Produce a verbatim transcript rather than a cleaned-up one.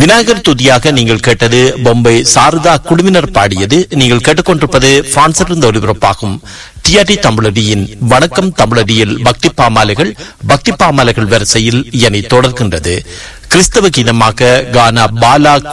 விநாயகர் துதியாக நீங்கள் கேட்டது பொம்பை சாரதா குழுவினர் பாடியது. நீங்கள் கேட்டுக்கொண்டிருப்பது பிரான்சிலிருந்து ஒலிபரப்பாகும் டிஆர்டி தமிழடியின் வணக்கம் தமிழடியில் பக்தி பாமாலைகள் பக்தி பாமாலைகள் வரிசையில் இனி தொடர்கின்றது. கிறிஸ்தவ கீதமாக கானா பாலா